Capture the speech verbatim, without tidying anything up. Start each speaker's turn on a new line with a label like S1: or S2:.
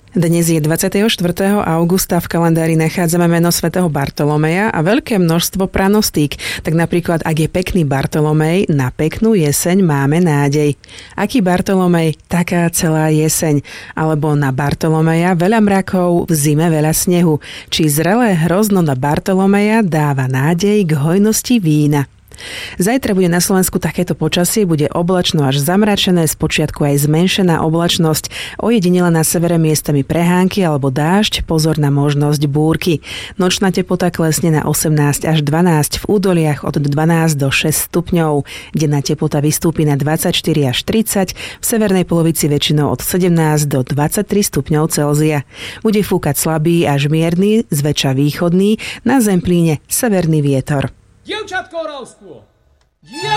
S1: Dnes je dvadsiateho štvrtého augusta, v kalendári nachádzame meno svätého Bartolomeja a veľké množstvo pranostík. Tak napríklad, ak je pekný Bartolomej, na peknú jeseň máme nádej. Aký Bartolomej, taká celá jeseň. Alebo na Bartolomeja veľa mrakov, v zime veľa snehu. Či zrelé hrozno na Bartolomeja dáva nádej k hojnosti vína. Zajtra bude na Slovensku takéto počasie, bude oblačno až zamračené, spočiatku aj zmenšená oblačnosť, ojedinele na severe miestami prehánky alebo dážď, pozor na možnosť búrky. Nočná teplota klesne na osemnásť až dvanásť, v údoliach od dvanásť do šesť stupňov. Denná teplota vystúpi na dvadsaťštyri až tridsať, v severnej polovici väčšinou od sedemnásť do dvadsaťtri stupňov Celzia. Bude fúkať slabý až mierny, zväčša východný, na zem plíne severný vietor.
S2: Dievčatko Oravskvo!